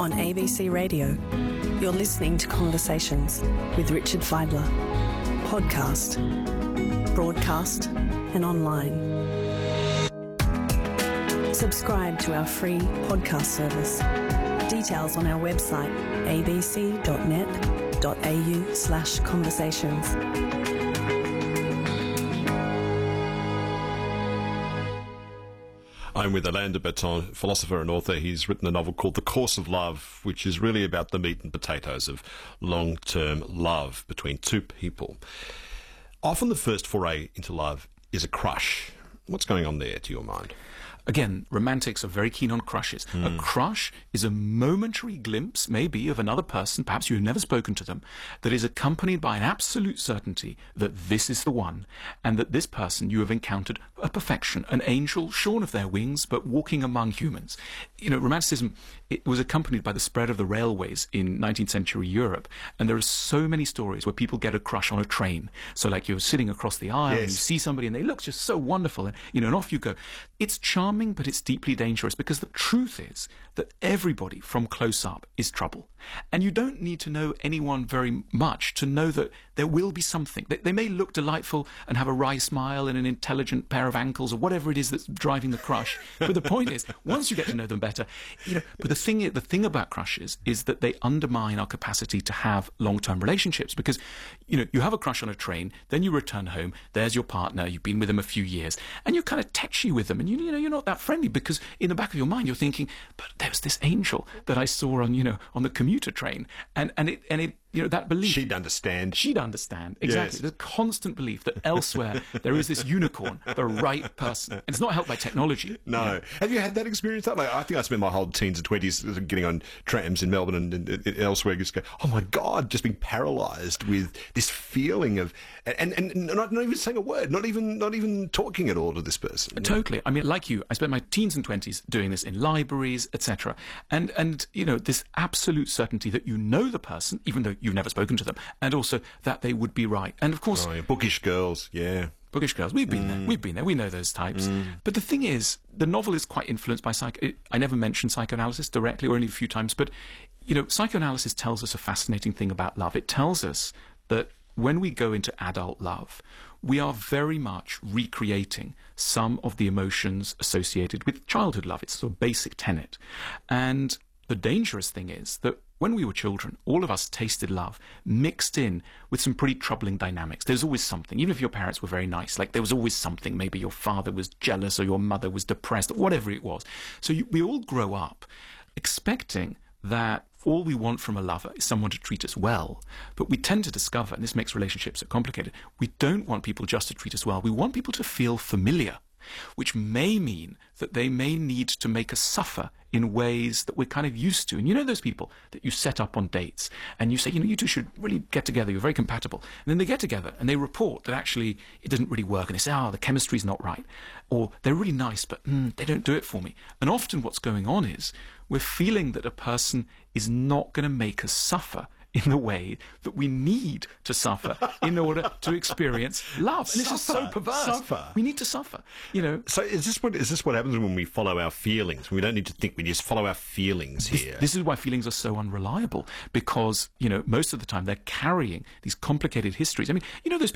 On ABC Radio, you're listening to Conversations with Richard Feidler. Podcast, broadcast and online. Subscribe to our free podcast service. Details on our website abc.net.au/conversations. I'm with Alain de Botton, philosopher and author. He's written a novel called The Course of Love, which is really about the meat and potatoes of long-term love between two people. Often the first foray into love is a crush. What's going on there, to your mind? Again, romantics are very keen on crushes. A crush is a momentary glimpse, maybe, of another person, perhaps you've never spoken to them, that is accompanied by an absolute certainty that this is the one, and that this person you have encountered a perfection, an angel shorn of their wings, but walking among humans. You know, Romanticism, it was accompanied by the spread of the railways in 19th century Europe, and there are so many stories where people get a crush on a train. So like you're sitting across the aisle, and you see somebody and they look just so wonderful, and, you know, and off you go. It's charming, but it's deeply dangerous, because the truth is that everybody from close up is trouble. And you don't need to know anyone very much to know that there will be something. They may look delightful and have a wry smile and an intelligent pair of ankles or whatever it is that's driving the crush. But the point is, once you get to know them better, you know, but the thing about crushes is that they undermine our capacity to have long-term relationships, because, you know, you have a crush on a train, then you return home, there's your partner, you've been with them a few years, and you're kind of tetchy with them, and you know, you're not that friendly, because in the back of your mind you're thinking, but there was this angel that I saw on, you know, on the commuter train, and it you know, that belief. She'd understand, exactly. Yes. The constant belief that elsewhere there is this unicorn, the right person. And it's not helped by technology. No. You know? Have you had that experience? Like, I think I spent my whole teens and 20s getting on trams in Melbourne and elsewhere, just go, oh my God, just being paralysed with this feeling of, and not even saying a word, not even talking at all to this person. Totally. I mean, like you, I spent my teens and 20s doing this in libraries, etc. And you know, this absolute certainty that you know the person, even though you've never spoken to them, and also that they would be right. And of course, bookish girls, bookish girls. We've been there. We know those types. But the thing is, the novel is quite influenced by I never mentioned psychoanalysis directly, or only a few times, but, you know, psychoanalysis tells us a fascinating thing about love. It tells us that when we go into adult love, we are very much recreating some of the emotions associated with childhood love. It's a sort of basic tenet. And the dangerous thing is that when we were children, all of us tasted love mixed in with some pretty troubling dynamics. There's always something, even if your parents were very nice, like there was always something. Maybe your father was jealous or your mother was depressed, or whatever it was. So we all grow up expecting that all we want from a lover is someone to treat us well. But we tend to discover, and this makes relationships so complicated, we don't want people just to treat us well. We want people to feel familiar, which may mean that they may need to make us suffer in ways that we're kind of used to. And you know those people that you set up on dates and you say, you know, you two should really get together, you're very compatible. And then they get together and they report that actually it doesn't really work. And they say, the chemistry's not right. Or they're really nice, but they don't do it for me. And often what's going on is we're feeling that a person is not going to make us suffer in the way that we need to suffer in order to experience love. And this is so perverse. We need to suffer, you know. So is this what happens when we follow our feelings? We don't need to think, we just follow our feelings here. This is why feelings are so unreliable, because, you know, most of the time they're carrying these complicated histories. I mean, you know those